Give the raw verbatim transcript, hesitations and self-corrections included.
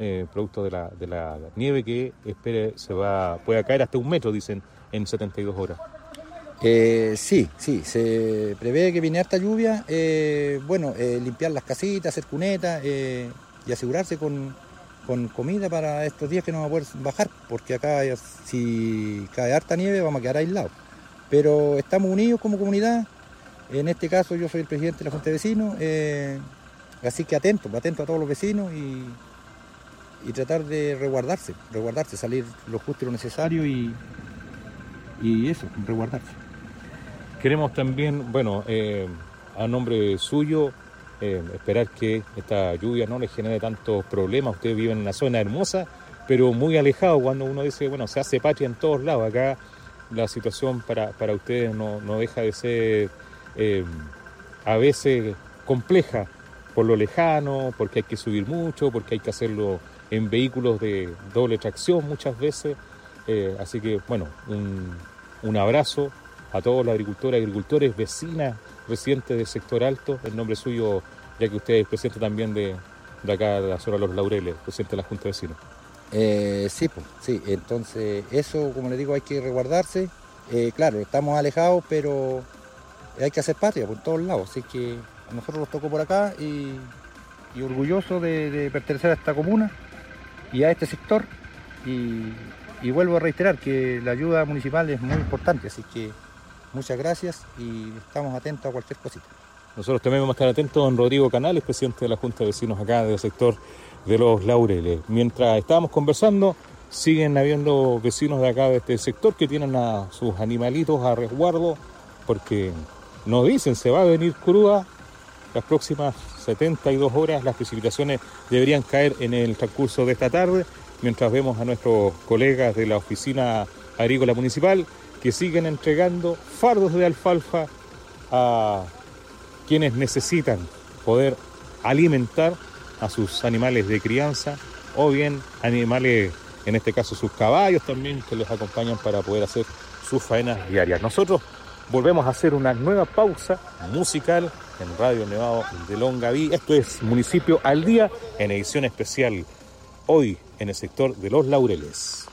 eh, producto de la, de la nieve que espere, se va, pueda caer hasta un metro, dicen, en setenta y dos horas. Eh, sí, sí, se prevé que viene harta lluvia, eh, bueno, eh, limpiar las casitas, hacer cunetas eh, y asegurarse con, con comida para estos días que no va a poder bajar, porque acá si cae harta nieve vamos a quedar aislados. Pero estamos unidos como comunidad, en este caso yo soy el presidente de la Junta de Vecinos, eh, así que atento, atento a todos los vecinos y, y tratar de resguardarse, resguardarse, salir lo justo y lo necesario y, y eso, resguardarse. Queremos también, bueno, eh, a nombre suyo, eh, esperar que esta lluvia no le genere tantos problemas. Ustedes viven en una zona hermosa, pero muy alejado. Cuando uno dice, bueno, se hace patria en todos lados, acá la situación para, para ustedes no, no deja de ser eh, a veces compleja por lo lejano, porque hay que subir mucho, porque hay que hacerlo en vehículos de doble tracción muchas veces. Eh, así que, bueno, un, un abrazo a todos los agricultores, agricultores, vecinas, residentes del sector alto, en nombre suyo, ya que usted es presidente también de, de acá, de la zona de Los Laureles, presidente de la Junta de Vecinos. Eh, sí, pues, sí, entonces eso, como le digo, hay que resguardarse. Eh, claro, estamos alejados, pero hay que hacer patria por todos lados, así que a nosotros nos tocó por acá y, y orgulloso de, de pertenecer a esta comuna y a este sector. Y, y vuelvo a reiterar que la ayuda municipal es muy importante, así que muchas gracias y estamos atentos a cualquier cosita. Nosotros también vamos a estar atentos a don Rodrigo Canales, presidente de la Junta de Vecinos acá del sector de Los Laureles. Mientras estábamos conversando, siguen habiendo vecinos de acá de este sector que tienen a sus animalitos a resguardo, porque nos dicen se va a venir crua las próximas setenta y dos horas. Las precipitaciones deberían caer en el transcurso de esta tarde, mientras vemos a nuestros colegas de la Oficina Agrícola Municipal que siguen entregando fardos de alfalfa a quienes necesitan poder alimentar a sus animales de crianza o bien animales, en este caso sus caballos también, que les acompañan para poder hacer sus faenas diarias. Nosotros volvemos a hacer una nueva pausa musical en Radio Nevado de Longaví. Esto es Municipio al Día en edición especial hoy en el sector de Los Laureles.